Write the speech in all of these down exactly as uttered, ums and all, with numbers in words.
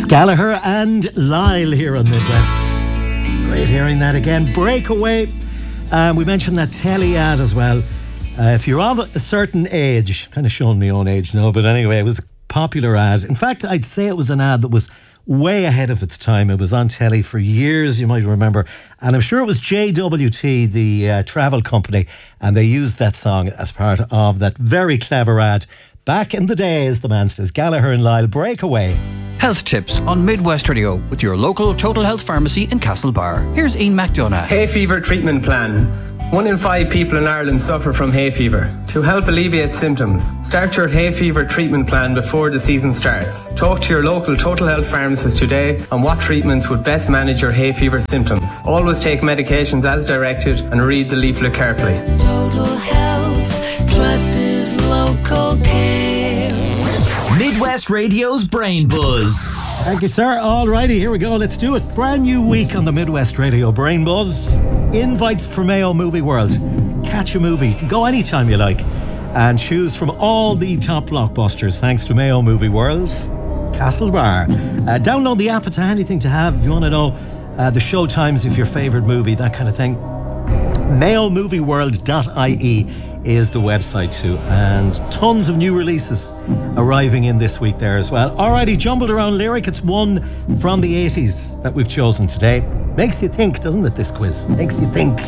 Gallagher and Lyle here on Midwest. Great hearing that again. Breakaway. Um, we mentioned that telly ad as well. Uh, if you're of a certain age, kind of showing my own age now, but anyway, it was a popular ad. In fact, I'd say it was an ad that was way ahead of its time. It was on telly for years, you might remember. And I'm sure it was J W T, the uh, travel company, and they used that song as part of that very clever ad. Back in the day, as the man says, Gallagher and Lyle, Breakaway. Health tips on Midwest Radio with your local Total Health Pharmacy in Castlebar. Here's Ian McDonough. Hay fever treatment plan. One in five people in Ireland suffer from hay fever. To help alleviate symptoms, start your hay fever treatment plan before the season starts. Talk to your local Total Health pharmacist today on what treatments would best manage your hay fever symptoms. Always take medications as directed and read the leaflet carefully. Total Health, trusted local care. Midwest Radio's Brain Buzz. Thank you, sir. Alrighty, here we go. Let's do it. Brand new week on the Midwest Radio Brain Buzz. Invites for Mayo Movie World. Catch a movie. You can go anytime you like and choose from all the top blockbusters thanks to Mayo Movie World. Castlebar. Uh, download the app. It's a handy thing to have if you want to know uh, the show times of your favourite movie, that kind of thing. mayo movie world dot I E is the website too, and tons of new releases arriving in this week there as well. Alrighty, jumbled around lyric. It's one from the eighties that we've chosen today. Makes you think, doesn't it, this quiz? Makes you think.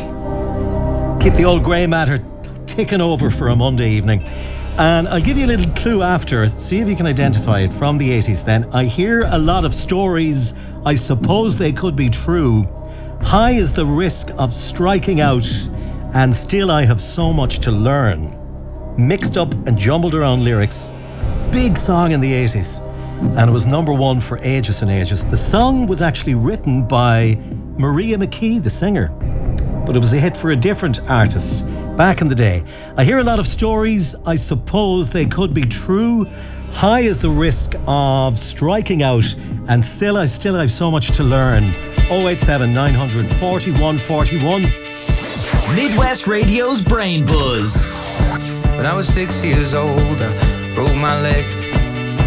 Keep the old grey matter ticking over for a Monday evening. And I'll give you a little clue after. See if you can identify it from the eighties then. I hear a lot of stories. I suppose they could be true. High is the risk of striking out, and still I have so much to learn. Mixed up and jumbled around lyrics. Big song in the eighties, and it was number one for ages and ages. The song was actually written by Maria McKee, the singer, but it was a hit for a different artist back in the day. I hear a lot of stories. I suppose they could be true. High is the risk of striking out, and still I still have so much to learn. oh eight seven nine four one four one. Midwest Radio's Brain Buzz. When I was six years old, I broke my leg.